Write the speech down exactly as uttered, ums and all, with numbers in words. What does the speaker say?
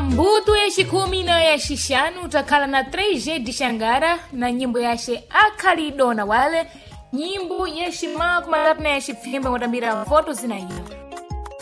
mbuto yace khumi na yace xanu takhala na três G de Xangara na nyimbo yace akhalidona wale nyimbo yace mako matatu na yace pfimba ngotambira voto zina ino